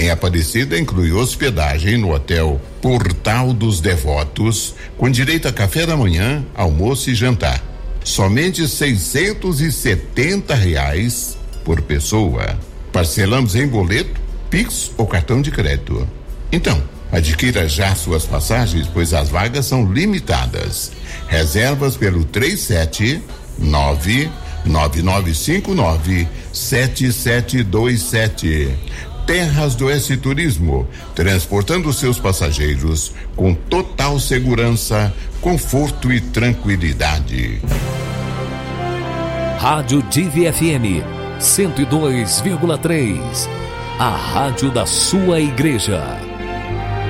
Em Aparecida inclui hospedagem no Hotel Portal dos Devotos, com direito a café da manhã, almoço e jantar. Somente R$ 670 por pessoa. Parcelamos em boleto, Pix ou cartão de crédito. Então, adquira já suas passagens, pois as vagas são limitadas. Reservas pelo 379-9959-7727. Terras do S Turismo, transportando seus passageiros com total segurança, conforto e tranquilidade. Rádio Divi FM 102,3. A rádio da sua igreja.